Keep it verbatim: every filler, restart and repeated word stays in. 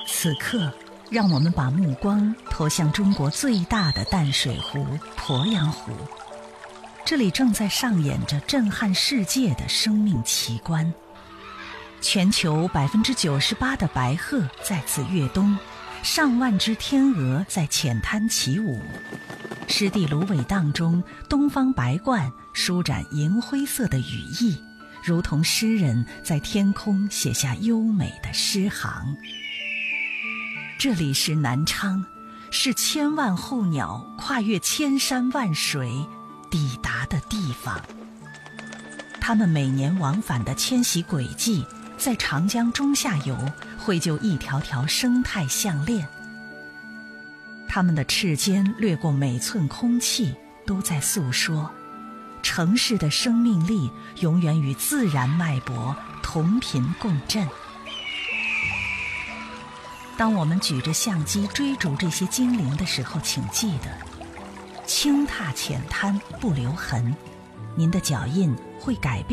此刻，让我们把目光投向中国最大的淡水湖鄱阳湖，这里正在上演着震撼世界的生命奇观。全球百分之九十八的白鹤在此跃冬，上万只天鹅在浅滩起舞。湿地芦苇荡中，东方白鹳舒展银灰色的羽翼，如同诗人在天空写下优美的诗行。这里是南昌，是千万候鸟跨越千山万水抵达的地方。它们每年往返的迁徙轨迹，在长江中下游绘就一条条生态项链。它们的翅尖掠过每寸空气，都在诉说城市的生命力永远与自然脉搏同频共振。当我们举着相机追逐这些精灵的时候，请记得轻踏浅滩不留痕，您的脚印会改变